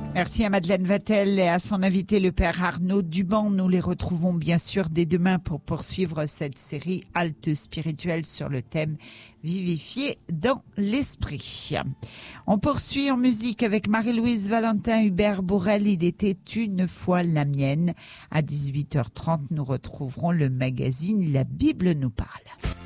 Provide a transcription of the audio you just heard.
Merci à Madeleine Vatel et à son invité le père Arnaud Duban. Nous les retrouvons bien sûr dès demain pour poursuivre cette série halte spirituelle sur le thème vivifié dans l'esprit. On poursuit en musique avec Marie-Louise Valentin, Hubert Bourrel. Il était une fois la mienne. À 18h30, nous retrouverons le magazine La Bible nous parle.